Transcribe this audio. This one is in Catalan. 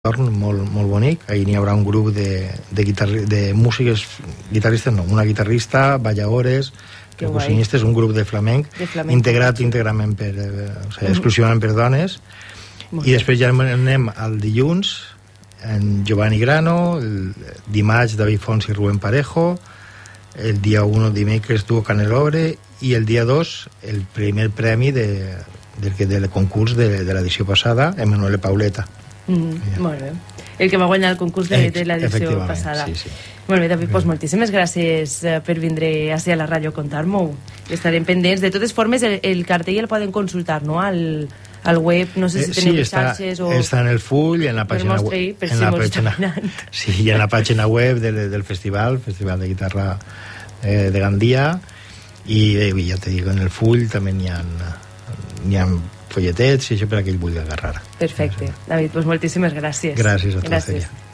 molt, molt bonic. Ahir n'hi haurà un grup de músics, guitarristes no, una guitarrista, balladores, percussionistes, un grup de flamenc integrat íntegrament exclusivament per dones. I després ja anem al dilluns en Giovanni Grano, el dimarts David Fons i Rubén Parejo, el dia 1 dimecres Duo Canelobre i el dia 2 el primer premi del concurs de l'edició passada, Emanuele Pauleta. Molt bé. El que va guanyar el concurs de l'edició passada. Sí. Molt bé, David, doncs moltíssimes gràcies per vindre a la ràdio a contar-m'ho. Estarem pendents. De totes formes, el cartell el poden consultar, no?, al web, no sé si teniu xarxes o... està en el full, en la pàgina web, sí, en la pàgina web del festival de guitarra de Gandia, i ja te dic, en el full també n'hi ha folletets i això per a qui el vulgui agarrar. Perfecte. David, doncs moltíssimes gràcies. Gràcies a tu, Celia.